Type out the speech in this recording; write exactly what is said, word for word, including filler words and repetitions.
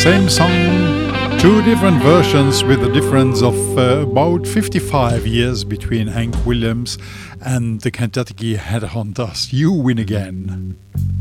Same song, two different versions with a difference of uh, about fifty-five years between Hank Williams and the Kentucky Headhunters. You Win Again.